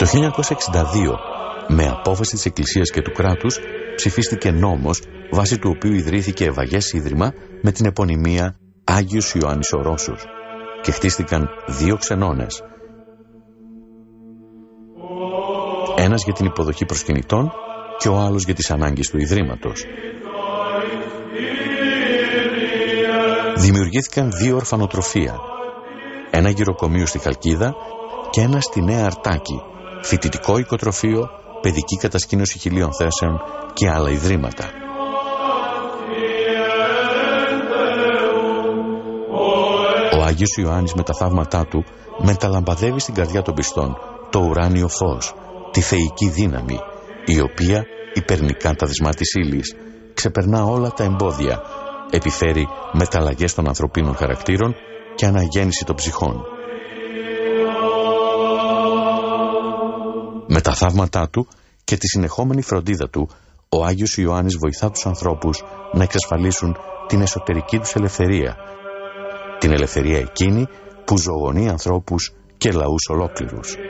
Το 1962, με απόφαση της Εκκλησίας και του κράτους, ψηφίστηκε νόμος βάσει του οποίου ιδρύθηκε Ευαγές Ίδρυμα με την επωνυμία Άγιος Ιωάννης ο Ρώσος και χτίστηκαν 2 ξενώνες. Ένας για την υποδοχή προσκυνητών και ο άλλος για τις ανάγκες του Ιδρύματος. Δημιουργήθηκαν 2 ορφανοτροφεία, ένα γυροκομείο στη Χαλκίδα και ένα στη Νέα Αρτάκη, φοιτητικό οικοτροφείο, παιδική κατασκήνωση 1000 θέσεων και άλλα ιδρύματα. Ο Άγιος Ιωάννης με τα θαύματά του μεταλαμπαδεύει στην καρδιά των πιστών το ουράνιο φως, τη θεϊκή δύναμη, η οποία υπερνικά τα δεσμά της ύλης, ξεπερνά όλα τα εμπόδια, επιφέρει μεταλλαγές των ανθρωπίνων χαρακτήρων και αναγέννηση των ψυχών. Με τα θαύματά του και τη συνεχόμενη φροντίδα του, ο Άγιος Ιωάννης βοηθά τους ανθρώπους να εξασφαλίσουν την εσωτερική τους ελευθερία, την ελευθερία εκείνη που ζωογονεί ανθρώπους και λαούς ολόκληρους.